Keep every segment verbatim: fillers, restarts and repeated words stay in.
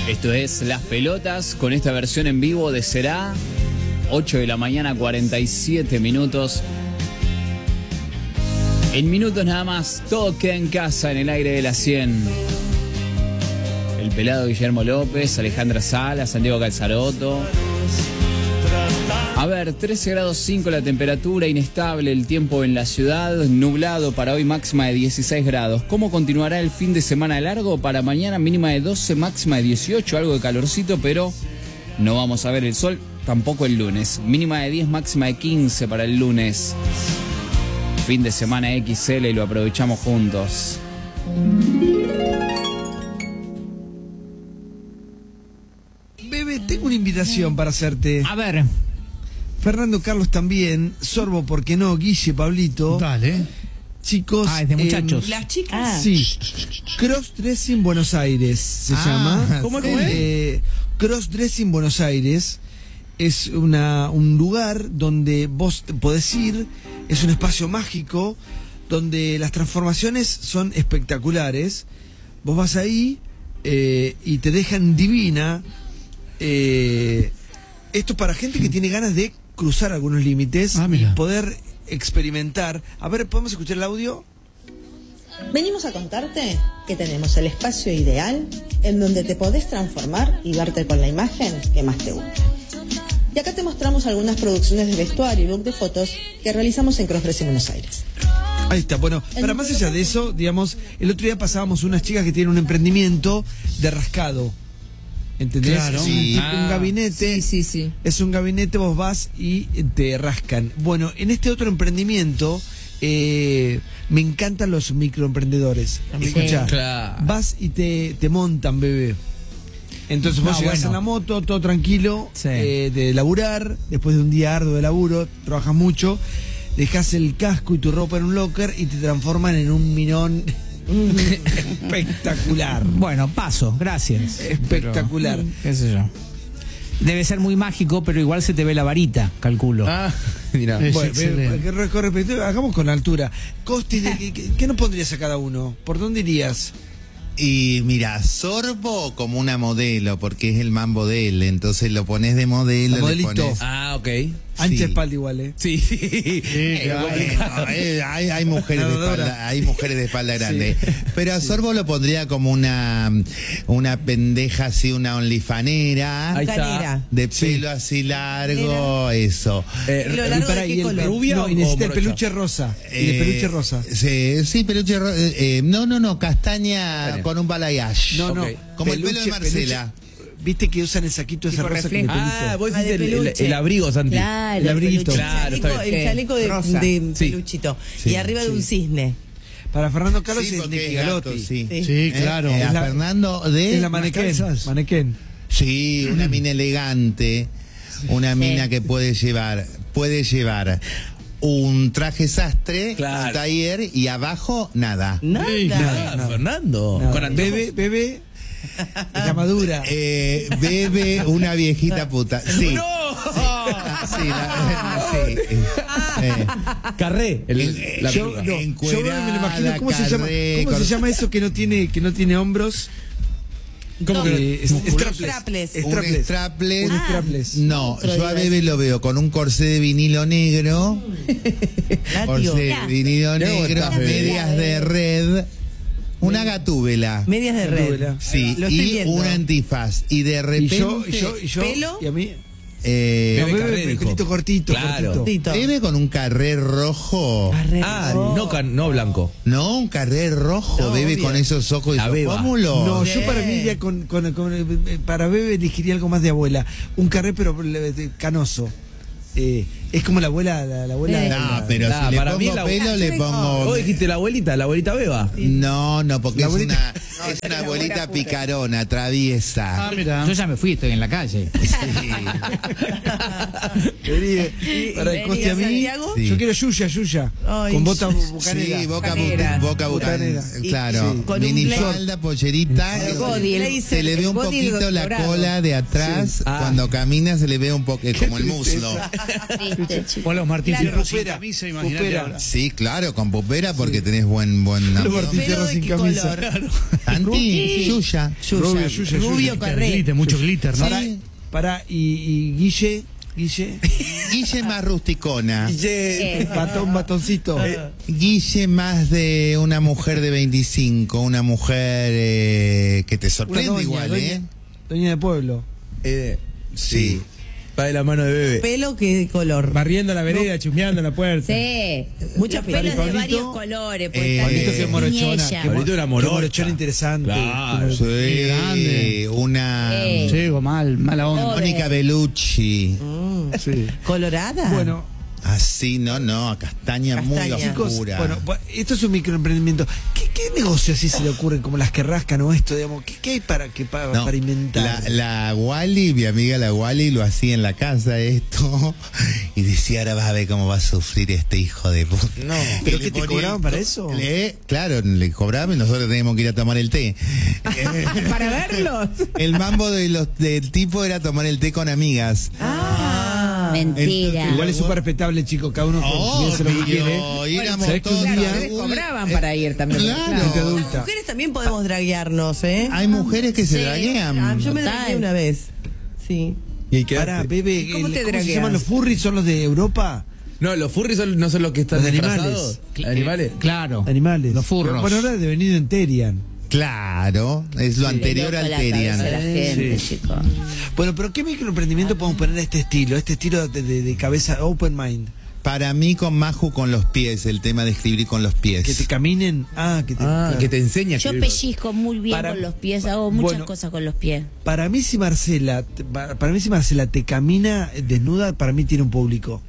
Esto es Las Pelotas con esta versión en vivo de Será. ocho de la mañana, cuarenta y siete minutos. En minutos nada más, todo queda en casa en el aire de la cien. El pelado Guillermo López, Alejandra Sala, Santiago Calzaroto. A ver, trece grados cinco la temperatura, inestable el tiempo en la ciudad, nublado para hoy, máxima de dieciséis grados. ¿Cómo continuará el fin de semana largo? Para mañana mínima de doce, máxima de dieciocho, algo de calorcito, pero no vamos a ver el sol tampoco el lunes. Mínima de diez, máxima de quince para el lunes. Fin de semana equis ele y lo aprovechamos juntos. Bebe, tengo una invitación para hacerte. A ver. Fernando Carlos también, Sorbo, ¿por qué no? Guille, Pablito. Dale. Chicos. Ah, es de muchachos. Eh, ¿Las chicas? Ah. Sí. Crossdressing Buenos Aires se ah, llama. ¿Cómo, cómo es? Eh, Crossdressing Buenos Aires es una, un lugar donde vos podés ir, es un espacio mágico, donde las transformaciones son espectaculares. Vos vas ahí eh, y te dejan divina. Eh, esto para gente que tiene ganas de cruzar algunos límites ah, y poder experimentar. A ver, ¿podemos escuchar el audio? Venimos a contarte que tenemos el espacio ideal en donde te podés transformar y verte con la imagen que más te gusta. Y acá te mostramos algunas producciones de vestuario y book de fotos que realizamos en Crossdressing Buenos Aires. Ahí está, bueno, para más allá de eso, digamos, el otro día pasábamos unas chicas que tienen un emprendimiento de rascado. ¿Entendés? Claro. Es un, Sí. tipo, Ah. un gabinete. Sí, sí, sí. Es un gabinete, vos vas y te rascan. Bueno, en este otro emprendimiento eh, me encantan los microemprendedores. Sí. Escuchá, Claro. vas y te, te montan, bebé. Entonces vos No, llegás bueno. en la moto, todo tranquilo, Sí. eh, de laburar, después de un día arduo de laburo, trabajas mucho, dejás el casco y tu ropa en un locker y te transforman en un minón espectacular. Bueno, paso, gracias. Espectacular. Pero, qué sé yo. Debe ser muy mágico, pero igual se te ve la varita, calculo. Ah, mira. Es Bueno, excelente. que re- con respecto- hagamos con altura. Costi, ¿de ¿qué, qué, qué nos pondrías a cada uno? ¿Por dónde irías? Y mira, Sorbo como una modelo, porque es el mambo de él, entonces lo pones de modelo, La le modelito. pones... Ah, ok. Ancha Sí. espalda igual, ¿eh? Sí, sí. Eh, bueno, eh, hay, hay mujeres de Nadadora. espalda, hay mujeres de espalda grande. Sí. Pero a Sorbo lo pondría como una una pendeja así, una onlifanera, Ahí está. Canera. de pelo así largo, eso. Eh, ¿Y lo Y largo pará, de y qué el- color? ¿Rubia no, o y necesita el morocha? peluche rosa. y el Eh, peluche rosa. Sí, sí, peluche rosa. Eh, eh, no, no, no, castaña Castaña. con un balayage. No, no. ok. Como el pelo de Marcela. peluche- Viste que usan el saquito ese Tipo rosa que reflejo. le Ah, vos Ah, decís de el, el- peluche. el abrigo, Santi. Claro, El abriguito. peluche. Claro, el está chaleco, bien. el chaleco de, Rosa. de Sí. peluchito. Sí. Y arriba de un Sí. cisne. Para Fernando Carlos Sí, es porque Nicky es gato, Galotti. sí. Sí. Sí, Eh, claro. eh, a Es la- Fernando de... Es la manequén. Manequén. Sí, una mina elegante, una mina que puede llevar, puede llevar un traje sastre, Claro. un taller y abajo nada. Nada. Ah, no. Fernando. No, Con anteojos. bebé, bebé. La madura. Eh, bebe una viejita puta. Sí. ¡No! Sí, la- sí. Eh, Carré. el- eh, la yo, peluca. no, yo me lo encuerada, imagino. ¿Cómo, se llama, carré, ¿cómo se con- llama eso que no tiene, que no tiene hombros? ¿Cómo que no? Eh, Es- Musculoso. strapless. Strapless. un Strapless. strapless. Un Ah. strapless. No, yo a Bebe lo veo con un corsé de vinilo negro, Látigo. corsé de vinilo Ya vos negro, estás, Bebe. medias de red, una gatúbela. Medias de red. Gatúbela. Sí, Lo estoy y viendo. un antifaz. Y de Y repente. yo, y yo, y yo. ¿Pelo? Y a mí. eh, No, Bebe bebe, Carré, dijo. pelito cortito. Claro. cortito. Tito. Bebe con un carré rojo. Arre- Ah, oh. no, can- no blanco. No, un carré rojo. No, Bebe obvio. con esos ojos y La esos beba. pómulos. No, yo Bien. para mí ya con, con, con- eh, para bebé elegiría algo más de abuela. Un carré pero eh, de- canoso. Eh, es como la abuela, la, la abuela. Eh. No, la- pero Nah, si le para mí pongo la- pelo, Ah, le yo digo- pongo. Vos dijiste la abuelita, la abuelita Beba. No, no, porque La es abuelita- una, es una abuelita picarona, traviesa. Ah, mira. Yo ya me fui, estoy en la calle. Quería- ¿Y- para y el coste a mí. Santiago? Sí. Yo quiero Yuya, Yuya. Ay, con bota sí, bucanera. Sí, boca, Bucanera. bu- boca Bucanera. bucanera. Y- Claro, sí. Con un minifalda, pollerita. El que body, el- se, se le ve el un body poquito la dorado. cola de atrás. Ah. Cuando camina se le ve un poco, como el muslo. Sí. Olvídate, chico. Con los Martín Claro, Fierro sin pupera, camisa, imagínate pupera. ahora. Sí, claro, con pupera porque tenés buen buen Los amigo. Martín ¿Pero Fierro de sin qué camisa. color? Santi, Yuya. Rubio, Yuya, Rubio, Yuya. correcto. Glitter, mucho glitter, ¿no? Pará, pará, y, y Guille, Guille, Guille más rusticona. Eh, batón, batoncito. Guille más de una mujer de veinticinco, una mujer eh, que te Una sorprende doña, igual, doña, ¿eh? doña de pueblo. Eh, Sí. va de la mano de bebé. ¿Pelo qué color? Barriendo la vereda, chusmeando la puerta. sí. Muchas Los pelos de Pablito. varios colores. Pues, Eh, tal Pablito vez que es morochona, niñella. que Pablito era Qué morocha. morochón interesante. Claro. Qué Sí, morochón. grande. una Eh. Llego mal, mala onda. Oh. Mónica Bellucci. Sí. ¿Colorada? Bueno, Así, no, no, castaña, muy Castaña. chicos, oscura. bueno, bu- esto es un microemprendimiento. ¿Qué, qué negocio así se le ocurren como las que rascan o esto, digamos? ¿Qué, qué hay para que para, No, para inventar? La, la Wally, mi amiga la Wally, lo hacía en la casa esto y decía, ahora vas a ver cómo va a sufrir este hijo de puta. No. ¿Pero Y qué le te ponía- cobraban para eso? Le- claro, le cobraban y nosotros teníamos que ir a tomar el té. ¿Para verlos? El mambo de los, del tipo era tomar el té con amigas. Ah. Mentira. Igual es súper respetable, chicos, cada uno Oh, piensa lo que quiere. y éramos ¿sabés que un todos- día- Ustedes cobraban eh, para ir también. claro. Gente Las adulta. mujeres también podemos draguearnos, ¿eh? Hay mujeres que se Sí. draguean. Ah, yo me Total. dragué una vez. Sí. ¿Y qué Pará, hace? bebé, ¿Cómo el- te ¿cómo se dragueas? llaman los furries? ¿Son los de Europa? No, los furries son- no son los que están Los de animales. disfrazados. ¿Animales? Claro. Animales. Los furros. Bueno, ahora de venido en Terian. Claro, es lo anterior Qué al loco la cabeza de la Terian. gente, Sí. chico. Bueno, pero ¿qué microemprendimiento podemos poner a este estilo? Este estilo de, de- de cabeza open mind. Para mí con Maju con los pies, el tema de escribir con los pies. Que te caminen. Ah, que te. Ah, claro. que te enseña a Yo escribir. pellizco muy bien Para- con los pies, hago muchas Bueno. cosas con los pies. Para mí si Marcela, te- para para mí si Marcela te camina desnuda, para mí tiene un público.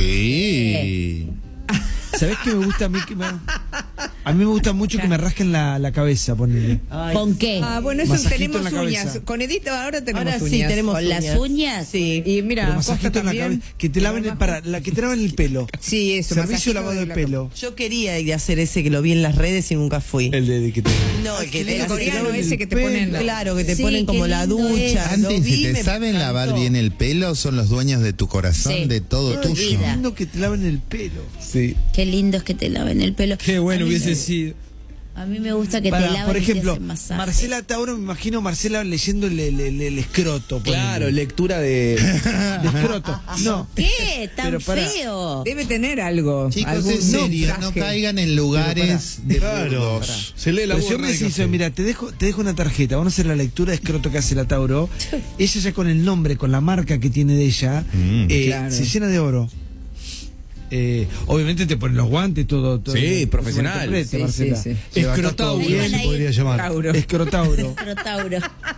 Sí. ¿Sabés qué me gusta a mí? Que me- a mí me gusta mucho que me rasquen la, la cabeza, ponele. ¿Con qué? Ah, bueno, eso Masajito tenemos en la uñas. cabeza. Con Edith ahora tenemos Ahora uñas. sí, tenemos ¿Con las uñas? Sí. Y mira, Pero Costa masajito en la también. cabeza. Que te laven el, para, la que te laven el pelo. Sí, eso. Servicio masajito lavado de la- pelo. Yo quería ir a hacer ese que lo vi en las redes y nunca fui. El de, de que te. No, Ay, el qué que lindo El que te coreano laven ese el que te ponen pelo. Claro, que te Sí, ponen como qué la lindo ducha. es. Lo Antes, vi, si te me saben lavar encantó. bien el pelo, son los dueños de tu corazón, Sí. de todo Qué tuyo. vida. lindo que te laven el pelo. Sí. Qué lindo es que te laven el pelo. Qué bueno A mí hubiese me- sido. A mí me gusta que Para, te laven por y ejemplo, te hacen masaje. Marcela Tauro, me imagino Marcela leyendo el, el, el- el escroto. ponele. Claro, lectura de. El escroto. No. ¿Qué? Tan Pero para- feo. Debe tener algo. Chicos, algún en serio, no mensaje. caigan en lugares de Claro. burdos. Se lee la Pero si yo burra me de decís, café. mira, te dejo, te dejo una tarjeta, vamos a hacer la lectura de escroto que hace la Tauro. Ella ya con el nombre, con la marca que tiene de ella, Mm. eh, Claro. se llena de oro. Eh, obviamente te ponen los guantes, todo. todo Sí, todo profesional. interprete, Sí, Marcela. sí, sí. Lleva Escrotauro todo Ahí bien. van a se ir. podría llamar. Tauro. Escrotauro. Crotauro.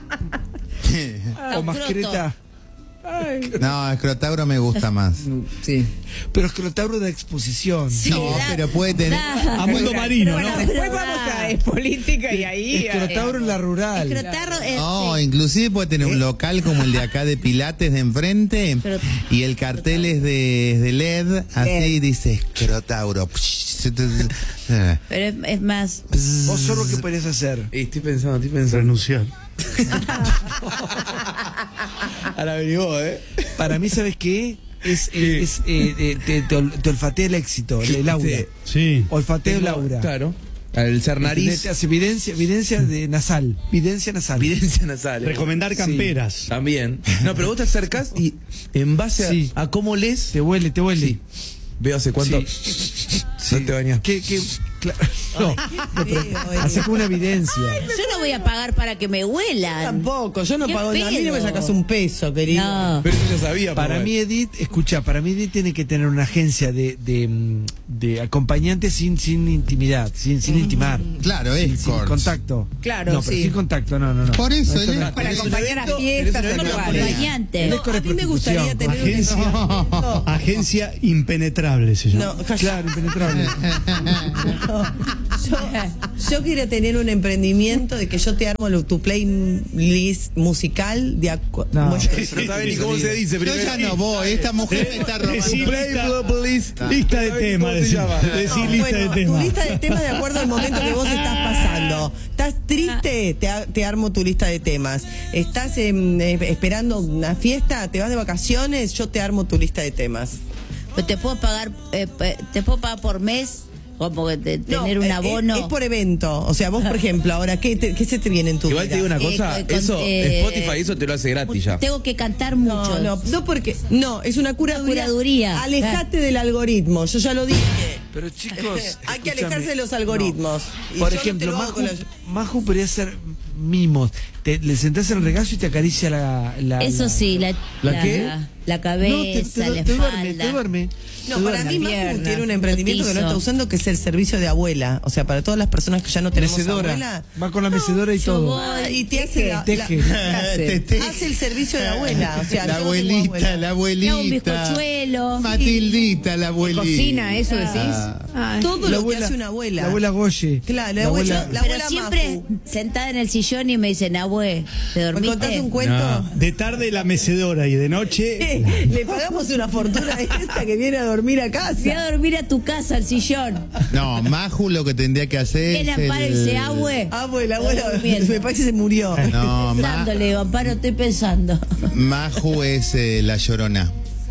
o mascreta. No, escrotauro me gusta más. Sí. Pero escrotauro de exposición. Sí, No, da- pero puede tener- da- A mundo marino, Bueno, ¿no? después Pero vamos da. a es política y ahí. Escrotauro en la rural. Escrotarro es- No, sí. inclusive puede tener un local como el de acá de Pilates de enfrente Pero- y el cartel es de, es de L E D, así L E D. dice escrotauro. Pero es, es más. ¿Vos solo qué podrías hacer? Eh, Estoy pensando, estoy pensando. Renunciar. Ahora averiguó, ¿eh? Para mí, ¿sabes qué? Es, es, es, eh, eh, te, te ol- te olfatea el éxito, el, el aura. Sí. Sí. Olfateo el Tengo- aura. Claro. Al ser ¿Entendés? nariz. Te hace evidencia, evidencia de nasal. Evidencia nasal. Evidencia nasal. Recomendar camperas. También. No, pero vos te acercás y en base a, Sí. a cómo lees, Te huele, te huele. Sí. veo hace cuánto. Sí. No te bañas. ¿Qué, qué? Cla- no, no, pero feo, hace como una evidencia. Yo no voy a pagar para que me huelan. Tampoco, yo no ¿Qué pago nada. A mí no me pedo? sacas un peso, querido. No. Pero eso ya sabía. Para por- mí, Edith, escucha, para mí Edith tiene que tener una agencia de, de, mm, de acompañantes sin, sin intimidad, sin, sin intimar. Claro, Sin, es sin contacto. Claro, no, pero sí. sin contacto, no, no, no. Por eso, No, esto él no es- es- Para Es un acompañar a evento, fiestas, es un a evento lugares. Acompañante. No, No, a mí me gustaría tener un Agencia, agencia impenetrable se llama. No, calla. Claro, impenetrable. Yo, yo quiero tener un emprendimiento de que yo te armo lo- tu playlist musical de acu- No. Bueno, No sabe ni cómo se dice. Yo primero. ya no voy, esta mujer me está robando. Decí lista, Please. lista de ¿Cómo temas. se Decí, llama? decí no, lista bueno, de tu temas. lista de temas de acuerdo al momento que vos estás pasando. ¿Estás triste? Te, a- te armo tu lista de temas. ¿Estás em, eh, esperando una fiesta? ¿Te vas de vacaciones? Yo te armo tu lista de temas. Pero te puedo pagar, eh, te puedo pagar por mes, como que te, No, tener un eh, abono. Es, es por evento. O sea, vos, por ejemplo, ahora, ¿qué, te- qué se te viene en tu Igual vida? te digo una cosa, Eh, con- eso, eh, Spotify, eso te lo hace gratis ya. Tengo que cantar mucho. No, no, no porque. No, es una curaduría. curaduría. Alejate del algoritmo. Yo ya lo dije. Pero chicos, Hay que escúchame, alejarse de los algoritmos. no. Y Por yo no te ejemplo, lo hago Maju, con la- Maju podría ser mimos. Te, le sentás en el regazo y te acaricia la. la Eso la- sí, la, ¿La la, qué? la No, cabeza, te, te, la te espalda. duerme, te duerme. No, te para duerme. mí Maju pierna, tiene un emprendimiento que no cotizo. está usando, que es el servicio de abuela. O sea, para todas las personas que ya no tenemos Mecedora. abuela. Va con la mecedora y yo todo. voy. Ah, y te hace la, Teje. la- Te- te- hace el servicio de abuela. O sea, la yo no tengo abuelita, abuela. la Me hago un abuelita. bizcochuelo. Matildita, la abuelita. Cocina, eso decís. Ah. Ay. Todo La lo abuela- que hace una abuela. La abuela Goye. Claro, la abuela- la Pero abuela siempre Maju. sentada en el sillón y me dicen, abue, ¿te ¿Me dormiste? contás un cuento? De tarde la mecedora y de noche. Le pagamos una fortuna a esta que viene a dormir a casa. Fui a dormir a tu casa, al sillón. No, Maju lo que tendría que hacer Viene es Amparo y dice, el... abue. Abuela, abuela, Durmiendo. me parece que se murió. No, Ma- Dándole, Amparo, estoy pensando. Maju es eh, la llorona.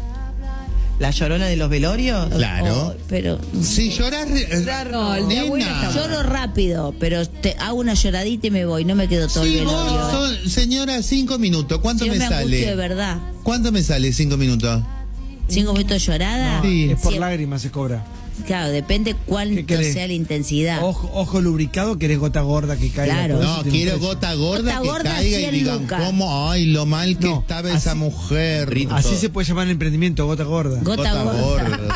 ¿La llorona de los velorios? Claro. Oh, pero Si lloras, No, el de abuela nena. está lloro rápido, pero te hago una lloradita y me voy, no me quedo todo el Sí, velorio. vos, sos- señora, cinco minutos. ¿Cuánto Yo me me angustio de sale? verdad. ¿Cuánto me sale cinco minutos? ¿Cinco minutos de llorada? Sí. Es por Siempre- lágrimas se cobra. Claro, depende ¿Qué cuánto querés? sea la intensidad. Ojo, ojo lubricado, querés gota gorda que caiga. Claro. todo eso No, tiene un quiero precio. gota gorda Gota que gorda, caiga y cien digan lucas. cómo, ay, lo mal que No, estaba así- esa mujer. Así se puede llamar el emprendimiento, gota gorda. Gota, Gota gorda.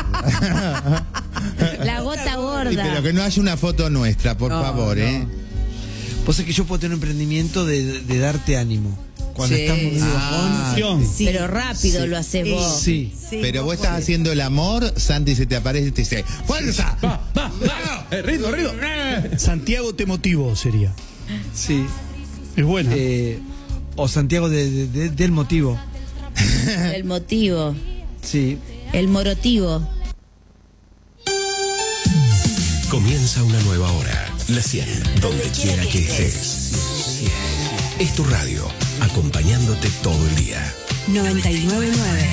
gorda. La gota Sí, gorda. pero que no haya una foto nuestra, por No, favor, no. ¿eh? Vos sabés que yo puedo tener un emprendimiento de, de darte ánimo. Cuando Sí. estás muy Ah, Acción. Pero rápido Sí. lo haces Sí. vos. Sí. Sí, Pero no vos estás puede. haciendo el amor, Santi se te aparece y te dice, ¡fuerza! Va, va, va. Eh, ritmo, ritmo. Santiago te motivo sería. Sí. Es buena. Eh, o Santiago de- de- de- del motivo. El motivo, Sí. el morotivo. Comienza una nueva hora. La cien, donde quiera que estés. Es tu radio, acompañándote todo el día. noventa y nueve punto nueve.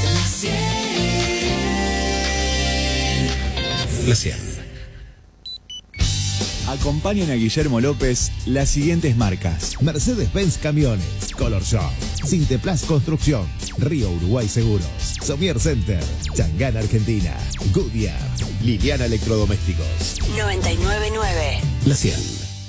La cien. Acompañan a Guillermo López las siguientes marcas: Mercedes-Benz Camiones, Color Shop, Sinteplas Construcción, Río Uruguay Seguros, Somier Center, Changán Argentina, Goodyear, Liliana Electrodomésticos. noventa y nueve punto nueve. La cien.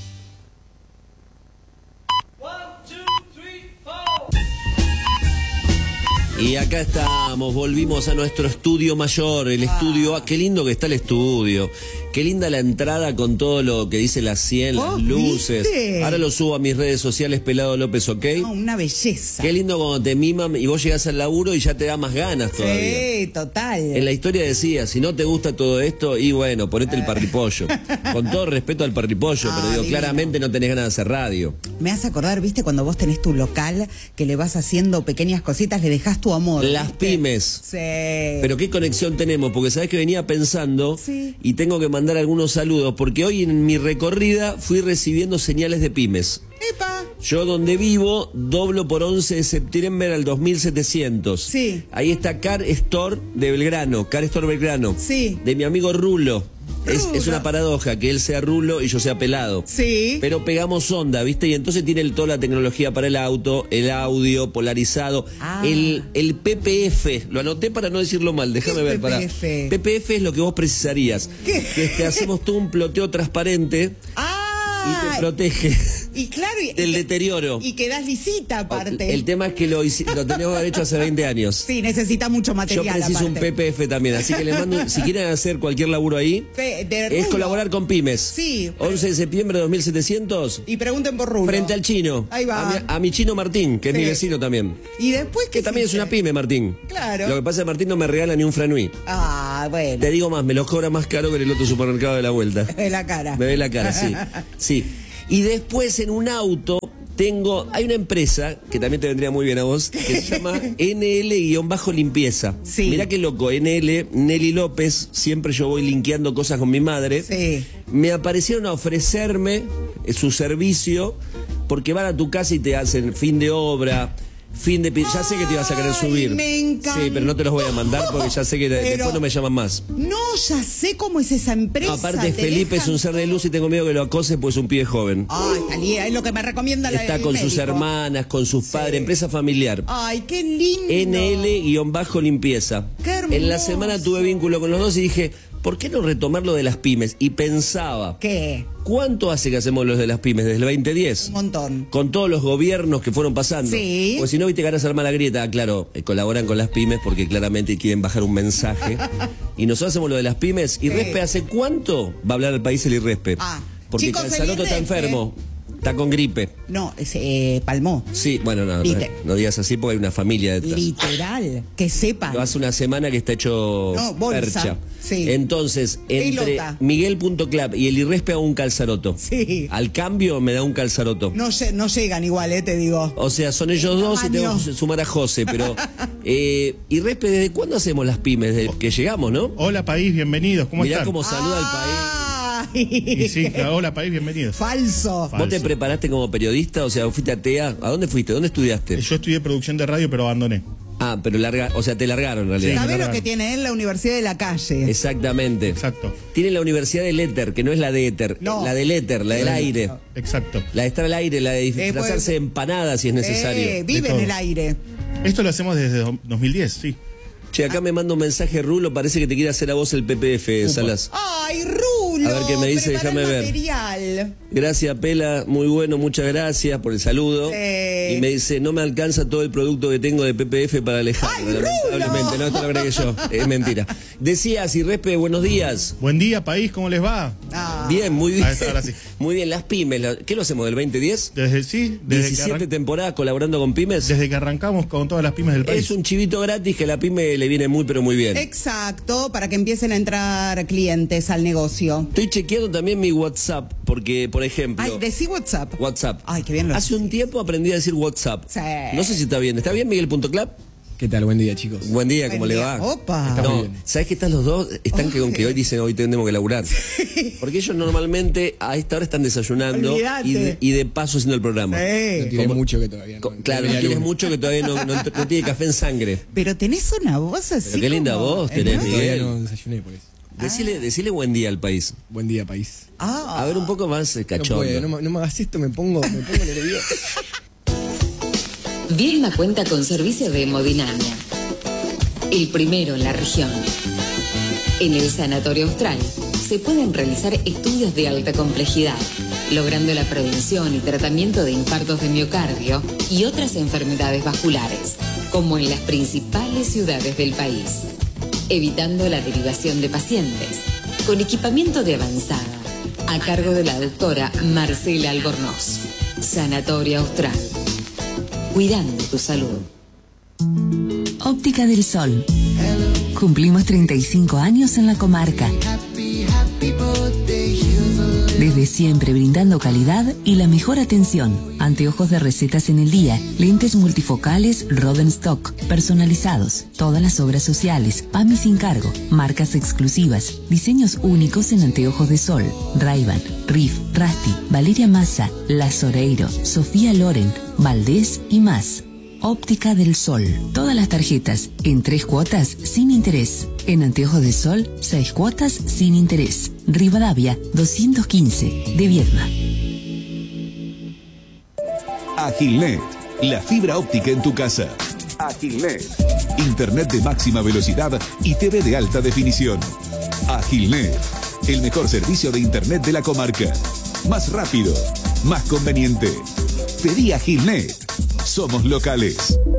Y acá estamos, volvimos a nuestro estudio mayor, el estudio, ah, qué lindo que está el estudio, qué linda la entrada con todo lo que dice la cien, las ¿Vos luces. viste? Ahora lo subo a mis redes sociales, Pelado López, ¿ok? No, una belleza. Qué lindo cuando te miman y vos llegás al laburo y ya te da más ganas todavía. Sí, total. En la historia decía, si no te gusta todo esto, y bueno, ponete el parripollo. Con todo respeto al parripollo, Ah, pero digo, divino. claramente no tenés ganas de hacer radio. Me hace acordar, viste, cuando vos tenés tu local, que le vas haciendo pequeñas cositas, le dejás tu amor. Las ¿viste? pymes. Sí. Pero qué conexión tenemos, porque sabés que venía pensando Sí. y tengo que mandar algunos saludos, porque hoy en mi recorrida fui recibiendo señales de pymes. ¡Epa! Yo donde vivo doblo por once de septiembre al dos mil setecientos. Sí. Ahí está Car Store de Belgrano, Car Store Belgrano. Sí. De mi amigo Rulo. Es, Rulo. es una paradoja que él sea Rulo y yo sea Pelado. Sí. Pero pegamos onda, ¿viste? Y entonces tiene el- toda la tecnología para el auto, el audio polarizado, Ah. el, el P P F. Lo anoté para no decirlo mal, déjame ¿Qué es ver. Para. P P F? P P F es lo que vos precisarías. ¿Qué? Que te hacemos todo un ploteo transparente ¡Ah! y te protege Y claro, y, del y- deterioro. y quedás lisita aparte. El tema es que lo, hici- lo tenemos que haber hecho hace veinte años. Sí, necesita mucho Yo material preciso un aparte. P P F también, así que les mando, si quieren hacer cualquier laburo ahí, Pe- de es Rulo. colaborar con pymes. Sí, pero- once de septiembre de dos mil setecientos, Y pregunten por Rulo. frente al chino. Ahí va. A mi, a mi chino Martín, que es Sí. mi vecino también. Y después Que también es hiciste? una pyme, Martín. Claro. Lo que pasa es que Martín no me regala ni un franui. Ah, bueno. Te digo más, me lo cobra más caro que en el otro supermercado de la vuelta. De la cara. Me ve la cara, sí. Sí. Y después en un auto tengo, hay una empresa que también te vendría muy bien a vos, que se llama N L-limpieza. Sí. Mirá qué loco, N L, Nelly López, siempre yo voy linkeando cosas con mi madre. Sí. Me aparecieron a ofrecerme eh, su servicio porque van a tu casa y te hacen fin de obra, Fin de pi- ya sé que te ibas a querer subir. me encantó. Sí, pero no te los voy a mandar porque ya sé que Pero- después no me llaman más. No, ya sé cómo es esa empresa. No, aparte, te Felipe es dejan- un ser de luz y tengo miedo que lo acose pues es un pibe joven. Ay, Talía, es lo que me recomienda la Está el con sus médico. hermanas, con sus padres, empresa familiar. Ay, qué lindo. N L-limpieza. Qué hermoso. En la semana tuve vínculo con los dos y dije, ¿por qué no retomar lo de las pymes? Y pensaba, ¿Qué? ¿cuánto hace que hacemos los de las pymes? Desde el veinte diez. Un montón. Con todos los gobiernos que fueron pasando. Sí. Pues si no, viste que ahora se arma la grieta. Ah, claro, eh, colaboran con las pymes porque claramente quieren bajar un mensaje. Y nosotros hacemos lo de las pymes. ¿Y Sí. Respe hace cuánto va a hablar al país el IRRESPE? Ah, Porque chicos, el Calzaroto está IRRESPE. enfermo. Está con gripe. No, es eh, Palmó. Sí, bueno, no, no, Lite- no digas así porque hay una familia detrás. Literal. Que sepan. Lo hace una semana que está hecho No, bolsa. percha. Sí. Entonces, entre Pelota. Miguel punto club y el IRRESPE hago un calzaroto. Sí. Al cambio me da un calzaroto. No, lle- no llegan igual, eh, te digo. O sea, son ellos dos y tengo que sumar a José, pero... Eh, IRRESPE, ¿desde cuándo hacemos las pymes? Desde que llegamos, ¿no? Hola país, bienvenidos, ¿cómo Mirá están? cómo saluda al país. Y sí, claro, hola país, bienvenidos. Falso. ¿Vos te preparaste como periodista? O sea, ¿fuiste a T E A? ¿A dónde fuiste? ¿Dónde estudiaste? Yo estudié producción de radio, pero abandoné. Ah, pero larga, o sea, te largaron en realidad. ¿Sabés lo que tiene él? La Universidad de la Calle. Exactamente. Exacto. Tiene la Universidad del Éter, que no es la de Éter, No. la del Éter, la del aire. Exacto. La de estar al aire, la de disfrazarse pues- de empanada si es necesario. Eh, vive en el aire. Esto lo hacemos desde do- dos mil diez, sí. Che, acá me manda un mensaje Rulo, parece que te quiere hacer a vos el P P F, Salas. Ay, Rulo. A ver qué me dice, prepara déjame el ver. material. Gracias, Pela, muy bueno, muchas gracias por el saludo. Sí. Y me dice, no me alcanza todo el producto que tengo de P P F para Alejandro. Lamentablemente, no, esto lo agregué yo, es mentira. Decías, IRRESPE, buenos días. Buen día, país, ¿cómo les va? Ah. Bien, muy bien. Ahora sí, ahora sí. Muy bien, las pymes, la- ¿qué lo hacemos del veinte diez? Desde sí, desde que, diecisiete arran- temporadas colaborando con pymes. desde que arrancamos con todas las pymes del país. Es un chivito gratis que a la pyme le viene muy pero muy bien. Exacto, para que empiecen a entrar clientes al negocio. Estoy chequeando también mi WhatsApp, porque, por ejemplo... Ay, decí WhatsApp. WhatsApp. Ay, qué bien lo Hace un tiempo aprendí a decir WhatsApp. Sí. No sé si está bien. ¿Está bien, Miguel punto club? ¿Qué tal? Buen día, chicos. Buen día, ¿cómo Buen le día. va? Opa. Está muy No, bien. ¿sabes que están los dos? Están que con que hoy dicen hoy tenemos que laburar. Porque ellos normalmente a esta hora están desayunando Olvídate. y de, y de paso haciendo el programa. Sí. No tiene Como- mucho que todavía. Co- no- Claro, no no venía tienes lunes. mucho que todavía no, no- no tiene café en sangre. Pero tenés una voz así. Pero qué linda como- voz tenés, ¿no? Todavía Miguel. no desayuné por eso. Decile, decile buen día al país. Buen día, país. Ah. A ver, un poco más eh, No, cachondo. puedo, no, me- no me hagas esto, me pongo, me pongo nervioso. Vilma cuenta con servicio de hemodinamia, el primero en la región. En el Sanatorio Austral se pueden realizar estudios de alta complejidad, logrando la prevención y tratamiento de infartos de miocardio y otras enfermedades vasculares, como en las principales ciudades del país, evitando la derivación de pacientes, con equipamiento de avanzada, a cargo de la doctora Marcela Albornoz. Sanatorio Austral. Cuidando tu salud. Óptica del Sol. Cumplimos treinta y cinco años en la comarca. Desde siempre brindando calidad y la mejor atención. Anteojos de recetas en el día, lentes multifocales Rodenstock, personalizados, todas las obras sociales, P A M I sin cargo, marcas exclusivas, diseños únicos en anteojos de sol, Ray-Ban, Riff, Rasti, Valeria Massa, La Soreiro, Sofía Loren, Valdés y más. Óptica del Sol. Todas las tarjetas en tres cuotas sin interés. En Anteojos de Sol, seis cuotas sin interés. Rivadavia, doscientos quince, de Viedma. Agilnet, la fibra óptica en tu casa. Agilnet. Internet de máxima velocidad y T V de alta definición. Agilnet, el mejor servicio de internet de la comarca. Más rápido, más conveniente. Pedí Agilnet. Somos locales.